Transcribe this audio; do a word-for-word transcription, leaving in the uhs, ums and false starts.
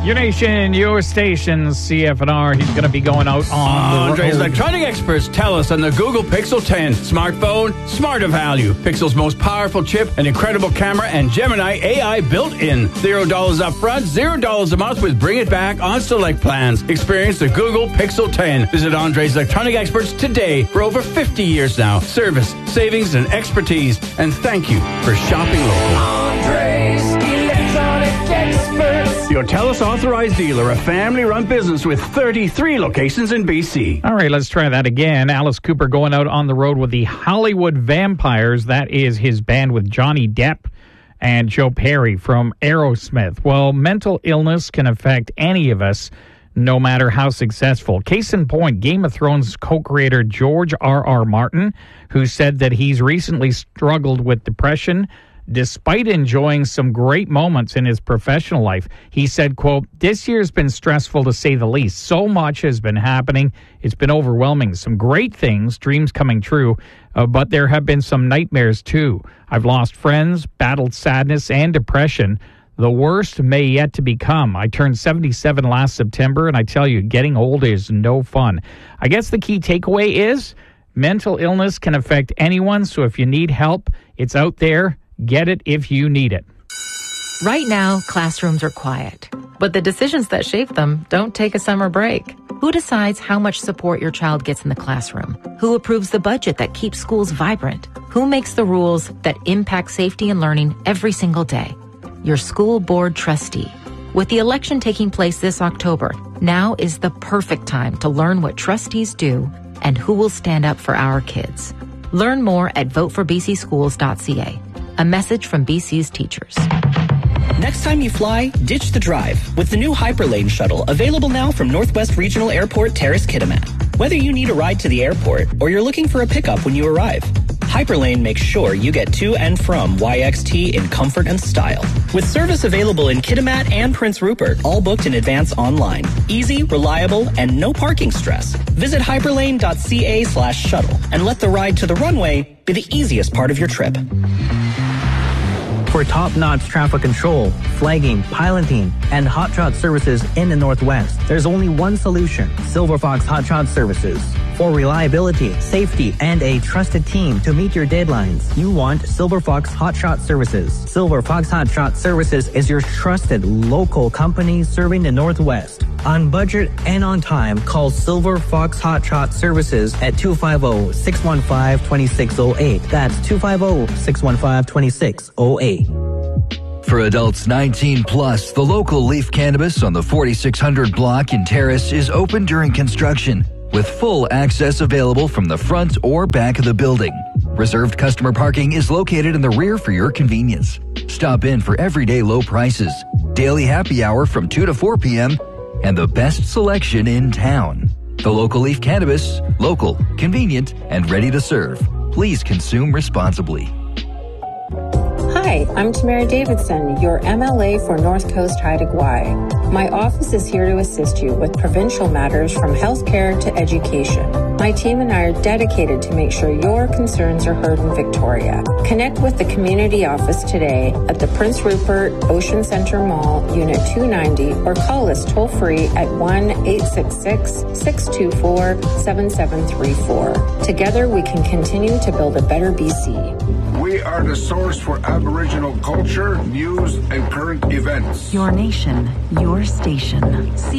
Your nation, your station, C F N R. He's going to be going out on Andre's the road. electronic experts tell us on the Google Pixel ten. Smartphone, smarter value. Pixel's most powerful chip, an incredible camera, and Gemini A I built in. Zero dollars up front, zero dollars a month with Bring It Back on select plans. Experience the Google Pixel ten. Visit Andre's electronic experts today for over fifty years now. Service, savings, and expertise. And thank you for shopping local. Andre's Electronic Experts. Your TELUS authorized dealer, a family-run business with thirty-three locations in B C. All right, let's try that again. Alice Cooper going out on the road with the Hollywood Vampires. That is his band with Johnny Depp and Joe Perry from Aerosmith. Well, mental illness can affect any of us, no matter how successful. Case in point, Game of Thrones co-creator George R R. Martin, who said that he's recently struggled with depression despite enjoying some great moments in his professional life. He said, quote, "This year's been stressful to say the least. So much has been happening. It's been overwhelming. Some great things, dreams coming true, uh, but there have been some nightmares too. I've lost friends, battled sadness and depression. The worst may yet to become. I turned seventy-seven last September, and I tell you, getting old is no fun." I guess the key takeaway is mental illness can affect anyone, so if you need help, it's out there. Get it if you need it. Right now, classrooms are quiet, but the decisions that shape them don't take a summer break. Who decides how much support your child gets in the classroom? Who approves the budget that keeps schools vibrant? Who makes the rules that impact safety and learning every single day? Your school board trustee. With the election taking place this October, now is the perfect time to learn what trustees do and who will stand up for our kids. Learn more at vote for b c schools dot c a. A message from B C's teachers. Next time you fly, ditch the drive with the new Hyperlane shuttle, available now from Northwest Regional Airport Terrace Kitimat. Whether you need a ride to the airport or you're looking for a pickup when you arrive, Hyperlane makes sure you get to and from Y X T in comfort and style. With service available in Kitimat and Prince Rupert, all booked in advance online. Easy, reliable, and no parking stress. Visit hyperlane dot c a slash shuttle and let the ride to the runway be the easiest part of your trip. For top-notch traffic control, flagging, piloting, and hot shot services in the Northwest, there's only one solution: Silver Fox Hot Shot Services. For reliability, safety, and a trusted team to meet your deadlines, you want Silver Fox Hot Shot Services. Silver Fox Hot Shot Services is your trusted local company serving the Northwest. On budget and on time, call Silver Fox Hot Shot Services at two five zero, six one five, two six zero eight. That's two five zero, six one five, two six zero eight. For adults nineteen plus, the local Leaf Cannabis on the forty-six hundred block in Terrace is open during construction, with full access available from the front or back of the building. Reserved customer parking is located in the rear for your convenience. Stop in for everyday low prices, daily happy hour from two to four p.m., and the best selection in town. The local Leaf Cannabis, local, convenient, and ready to serve. Please consume responsibly. Hi, I'm Tamara Davidson, your M L A for North Coast Haida Gwaii. My office is here to assist you with provincial matters from healthcare to education. My team and I are dedicated to make sure your concerns are heard in Victoria. Connect with the community office today at the Prince Rupert Ocean Center Mall, Unit two ninety, or call us toll-free at one eight six six, six two four, seven seven three four. Together, we can continue to build a better B C. We are the source for Aboriginal culture, news, and current events. Your nation, your station.